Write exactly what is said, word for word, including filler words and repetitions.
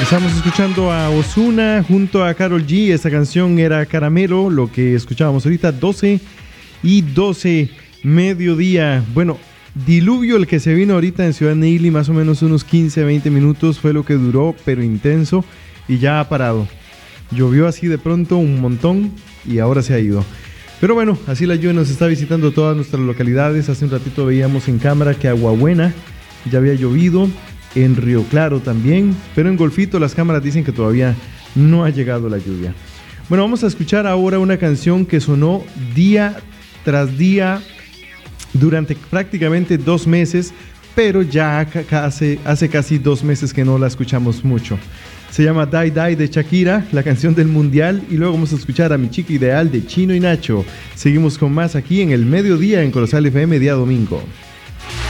Estamos escuchando a Ozuna junto a Karol G. Esta canción era Caramelo, lo que escuchábamos ahorita, doce y doce, mediodía. Bueno, diluvio el que se vino ahorita en Ciudad Neily, más o menos unos quince, veinte minutos fue lo que duró, pero intenso, y ya ha parado. Llovió así de pronto un montón y ahora se ha ido. Pero bueno, así la lluvia nos está visitando todas nuestras localidades. Hace un ratito veíamos en cámara que Aguabuena ya había llovido, en Río Claro también, pero en Golfito las cámaras dicen que todavía no ha llegado la lluvia. Bueno, vamos a escuchar ahora una canción que sonó día tras día durante prácticamente dos meses, pero ya hace, hace casi dos meses que no la escuchamos mucho. Se llama Die Die de Shakira, la canción del Mundial, y luego vamos a escuchar a Mi Chica Ideal de Chino y Nacho. Seguimos con más aquí en el mediodía en Corozal F M, día domingo.